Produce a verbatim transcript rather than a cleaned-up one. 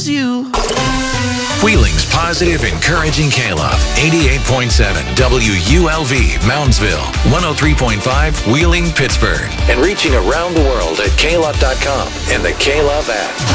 choose you. Wheeling's positive, encouraging K-Love. eighty-eight point seven W U L V, Moundsville. one oh three point five, Wheeling, Pittsburgh. And reaching around the world at K Love dot com and the K-Love app.